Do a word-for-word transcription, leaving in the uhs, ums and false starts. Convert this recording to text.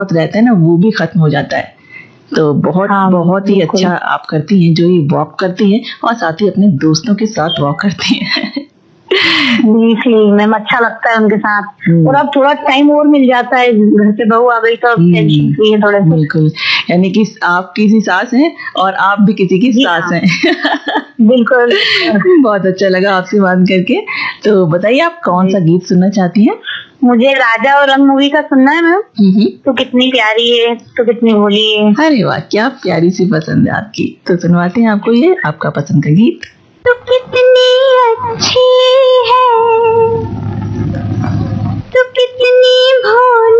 रहता है ना वो भी खत्म हो जाता है। तो बहुत हाँ, बहुत ही बिल्कुल। अच्छा आप करती हैं जो ये वॉक करती हैं और साथ ही अपने दोस्तों के साथ वॉक करती हैं। जी सही मैम, अच्छा लगता है उनके साथ। हम्म। और अब थोड़ा टाइम और मिल जाता है, घर से बहू आ गई तो अब टेंशन फ्री है थोड़े से। बिल्कुल, यानी कि आप किसी सास हैं और आप भी किसी की जी सास हाँ। हैं। बिल्कुल। बहुत अच्छा लगा आपसे बात करके। तो बताइए आप कौन सा गीत सुनना चाहती हैं? मुझे राजा और रंग मूवी का सुनना है मैम। हम्म। तो कितनी प्यारी है, तो कितनी भोली है। अरे वाह, क्या प्यारी सी पसंद है आपकी। तो सुनवाते हैं आपको ये आपका पसंद का गीत। तो कितनी अच्छी है, तो कितनी भोली